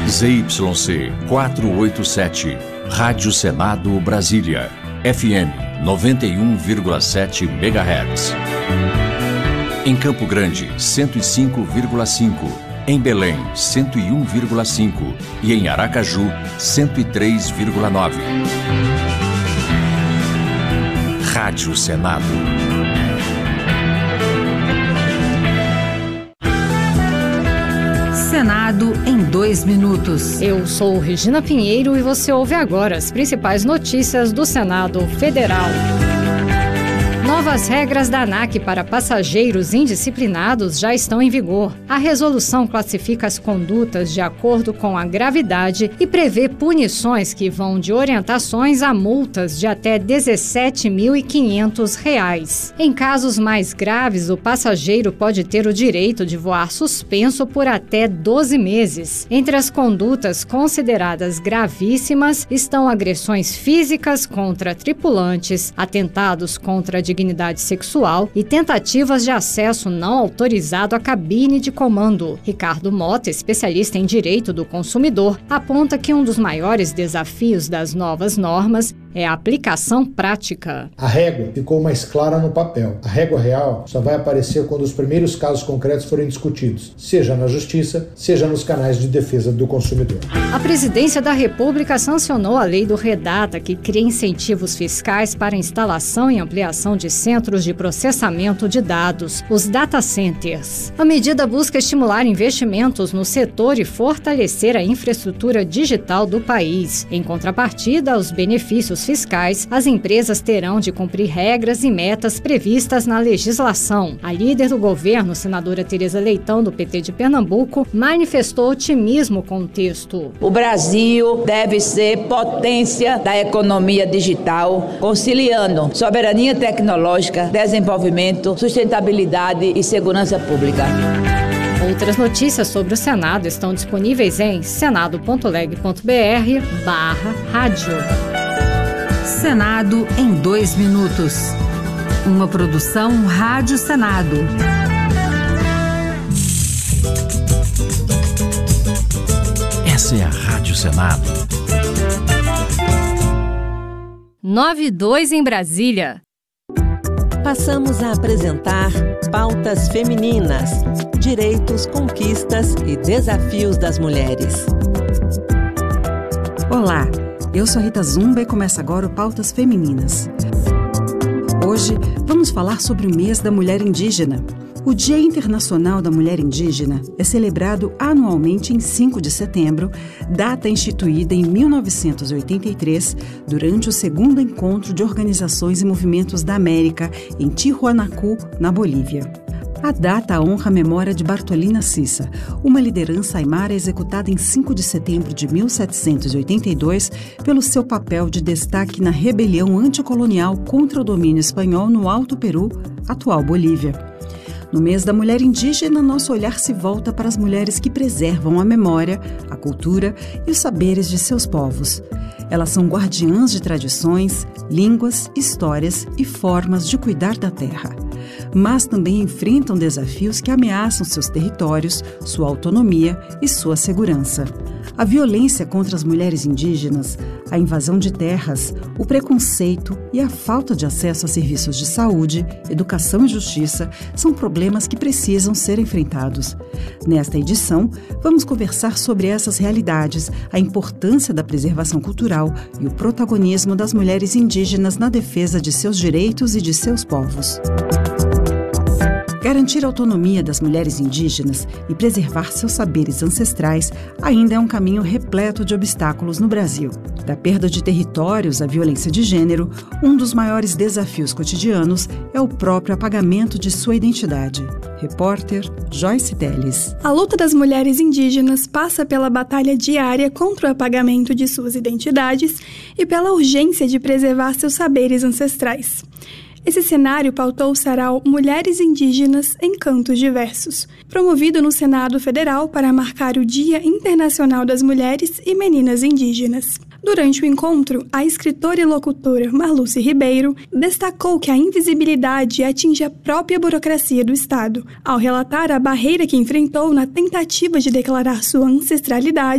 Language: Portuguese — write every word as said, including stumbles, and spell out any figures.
Z Y C quatrocentos e oitenta e sete, Rádio Senado Brasília, F M noventa e um vírgula sete megahertz. Em Campo Grande, cento e cinco vírgula cinco. Em Belém, cento e um vírgula cinco. E em Aracaju, cento e três vírgula nove. Rádio Senado. Senado em dois minutos. Eu sou Regina Pinheiro e você ouve agora as principais notícias do Senado Federal. Novas regras da ANAC para passageiros indisciplinados já estão em vigor. A resolução classifica as condutas de acordo com a gravidade e prevê punições que vão de orientações a multas de até dezessete mil e quinhentos reais. Em casos mais graves, o passageiro pode ter o direito de voar suspenso por até doze meses. Entre as condutas consideradas gravíssimas estão agressões físicas contra tripulantes, atentados contra a dignidade sexual e tentativas de acesso não autorizado à cabine de comando. Ricardo Mota, especialista em direito do consumidor, aponta que um dos maiores desafios das novas normas é a aplicação prática. A régua ficou mais clara no papel. A régua real só vai aparecer quando os primeiros casos concretos forem discutidos, seja na Justiça, seja nos canais de defesa do consumidor. A Presidência da República sancionou a lei do Redata, que cria incentivos fiscais para a instalação e ampliação de centros de processamento de dados, os data centers. A medida busca estimular investimentos no setor e fortalecer a infraestrutura digital do país. Em contrapartida, os benefícios fiscais, as empresas terão de cumprir regras e metas previstas na legislação. A líder do governo, senadora Tereza Leitão, do P T de Pernambuco, manifestou otimismo com o texto. O Brasil deve ser potência da economia digital, conciliando soberania tecnológica, desenvolvimento, sustentabilidade e segurança pública. Outras notícias sobre o Senado estão disponíveis em senado ponto leg ponto br barra rádio. Senado em dois minutos. Uma produção Rádio Senado. Essa é a Rádio Senado. nove e dois em Brasília. Passamos a apresentar Pautas Femininas, Direitos, Conquistas e Desafios das Mulheres. Olá, eu sou Rita Zumba e começa agora o Pautas Femininas. Hoje vamos falar sobre o mês da mulher indígena. O Dia Internacional da Mulher Indígena é celebrado anualmente em cinco de setembro, data instituída em mil novecentos e oitenta e três, durante o segundo encontro de organizações e movimentos da América, em Tijuanacu, na Bolívia. A data honra a memória de Bartolina Sissa, uma liderança aimara executada em cinco de setembro de mil setecentos e oitenta e dois pelo seu papel de destaque na rebelião anticolonial contra o domínio espanhol no Alto Peru, atual Bolívia. No mês da mulher indígena, nosso olhar se volta para as mulheres que preservam a memória, a cultura e os saberes de seus povos. Elas são guardiãs de tradições, línguas, histórias e formas de cuidar da terra. Mas também enfrentam desafios que ameaçam seus territórios, sua autonomia e sua segurança. A violência contra as mulheres indígenas, a invasão de terras, o preconceito e a falta de acesso a serviços de saúde, educação e justiça são problemas que precisam ser enfrentados. Nesta edição, vamos conversar sobre essas realidades, a importância da preservação cultural e o protagonismo das mulheres indígenas na defesa de seus direitos e de seus povos. Garantir a autonomia das mulheres indígenas e preservar seus saberes ancestrais ainda é um caminho repleto de obstáculos no Brasil. Da perda de territórios à violência de gênero, um dos maiores desafios cotidianos é o próprio apagamento de sua identidade. Repórter Joyce Teles. A luta das mulheres indígenas passa pela batalha diária contra o apagamento de suas identidades e pela urgência de preservar seus saberes ancestrais. Esse cenário pautou o sarau Mulheres Indígenas em Cantos Diversos, promovido no Senado Federal para marcar o Dia Internacional das Mulheres e Meninas Indígenas. Durante o encontro, a escritora e locutora Marluce Ribeiro destacou que a invisibilidade atinge a própria burocracia do Estado, ao relatar a barreira que enfrentou na tentativa de declarar sua ancestralidade